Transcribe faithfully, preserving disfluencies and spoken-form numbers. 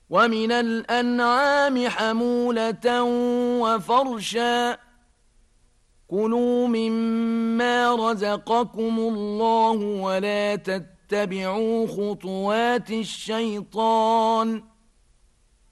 ومن الأنعام حمولة وفرشا كلوا مما رزقكم الله ولا تتبعوا خطوات الشيطان